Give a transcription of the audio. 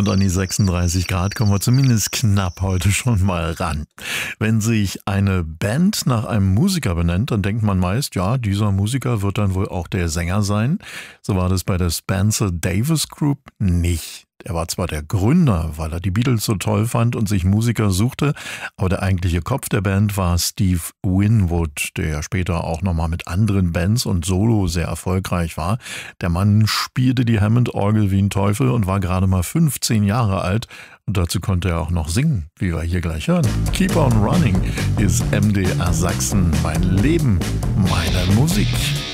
Und an die 36 Grad kommen wir zumindest knapp heute schon mal ran. Wenn sich eine Band nach einem Musiker benennt, dann denkt man meist, ja, dieser Musiker wird dann wohl auch der Sänger sein. So war das bei der Spencer Davis Group nicht. Er war zwar der Gründer, weil er die Beatles so toll fand und sich Musiker suchte, aber der eigentliche Kopf der Band war Steve Winwood, der später auch nochmal mit anderen Bands und Solo sehr erfolgreich war. Der Mann spielte die Hammond-Orgel wie ein Teufel und war gerade mal 15 Jahre alt. Und dazu konnte er auch noch singen, wie wir hier gleich hören. Keep on Running ist MDR Sachsen, mein Leben, meine Musik.